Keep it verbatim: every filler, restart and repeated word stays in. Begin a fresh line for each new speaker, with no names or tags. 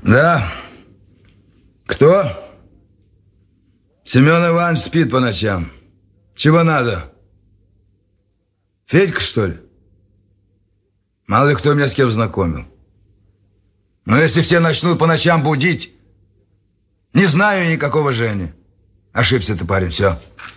Да. Кто? Семен Иванович спит по ночам. Чего надо? Федька, что ли? Мало ли кто меня с кем знакомил. Но если все начнут по ночам будить, не знаю никакого Жени. Ошибся ты, парень, все.